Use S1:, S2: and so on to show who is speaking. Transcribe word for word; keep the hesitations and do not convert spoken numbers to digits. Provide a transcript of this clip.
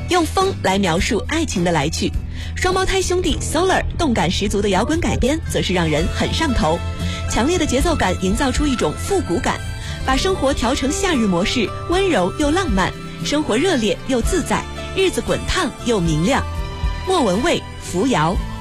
S1: 用风来描述爱情的来去。双胞胎兄弟 Solar 动感十足的摇滚改编则是让人很上头，强烈的节奏感营造出一种复古感，把生活调成夏日模式，温柔又浪漫，生活热烈又自在，日子滚烫又明亮。莫文蔚《扶摇》。